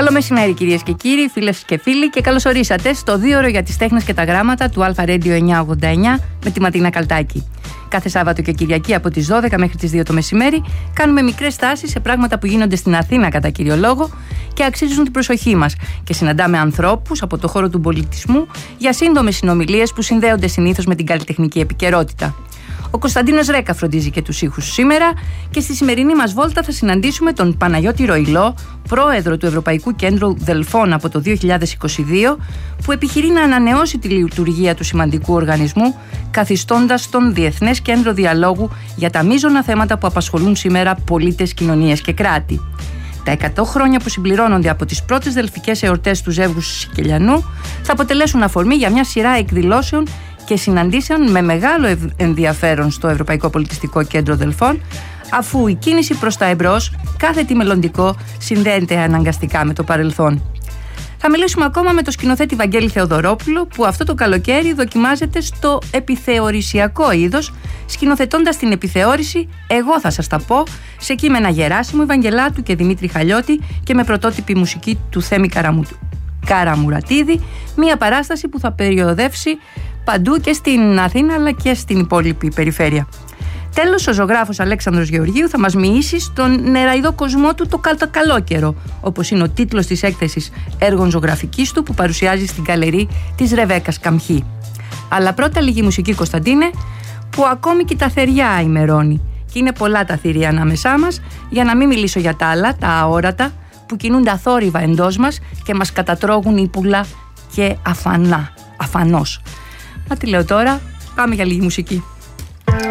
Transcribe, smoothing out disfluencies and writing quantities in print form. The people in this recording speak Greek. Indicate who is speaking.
Speaker 1: Καλό μεσημέρι, κυρίες και κύριοι, φίλες και φίλοι, και καλώς ορίσατε στο 2ωρο για τις τέχνες και τα γράμματα του Αλφα Radio 989 με τη Ματίνα Καλτάκη. Κάθε Σάββατο και Κυριακή από τις 12 μέχρι τις 2 το μεσημέρι κάνουμε μικρές στάσεις σε πράγματα που γίνονται στην Αθήνα κατά κύριο λόγο και αξίζουν την προσοχή μας, και συναντάμε ανθρώπους από το χώρο του πολιτισμού για σύντομες συνομιλίες που συνδέονται συνήθως με την καλλιτεχνική επικαιρότητα. Ο Κωνσταντίνος Ρέκα φροντίζει και τους ήχους σήμερα, και στη σημερινή μας βόλτα θα συναντήσουμε τον Παναγιώτη Ροϊλό, πρόεδρο του Ευρωπαϊκού Κέντρου Δελφών από το 2022, που επιχειρεί να ανανεώσει τη λειτουργία του σημαντικού οργανισμού, καθιστώντας τον Διεθνές Κέντρο Διαλόγου για τα μείζωνα θέματα που απασχολούν σήμερα πολίτες, κοινωνίες και κράτη. Τα 100 χρόνια που συμπληρώνονται από τις πρώτες δελφικές εορτές του ζεύγους Σικελιανού θα αποτελέσουν αφορμή για μια σειρά εκδηλώσεων και συναντήσεων με μεγάλο ενδιαφέρον στο Ευρωπαϊκό Πολιτιστικό Κέντρο Δελφών, αφού η κίνηση προς τα εμπρός, κάθε τι μελλοντικό, συνδέεται αναγκαστικά με το παρελθόν. Θα μιλήσουμε ακόμα με τον σκηνοθέτη Βαγγέλη Θεοδωρόπουλο, που αυτό το καλοκαίρι δοκιμάζεται στο επιθεωρησιακό είδος, σκηνοθετώντας την επιθεώρηση «Εγώ θα σας τα πω», σε κείμενα Γεράσιμου Ευαγγελάτου και Δημήτρη Χαλιώτη και με πρωτότυπη μουσική του Θέμη Καραμουρατίδη, μια παράσταση που θα περιοδεύσει παντού και στην Αθήνα αλλά και στην υπόλοιπη περιφέρεια. Τέλος, ο ζωγράφος Αλέξανδρος Γεωργίου θα μας μοιήσει στον νεραϊδό κοσμό του το καλοκαίρο, όπως είναι ο τίτλος της έκθεσης έργων ζωγραφικής του που παρουσιάζει στην γκαλερί της Ρεβέκας Καμχή. Αλλά πρώτα λίγη μουσική, Κωνσταντίνε, που ακόμη και τα θεριά ημερώνει, και είναι πολλά τα θηρία ανάμεσά μας, για να μην μιλήσω για τα άλλα, τα αόρατα, που κινούνται αθόρυβα εντός μας και μας κατατρώγουν ύπουλα και αφανώς. Μα τι λέω τώρα, πάμε για λίγη μουσική.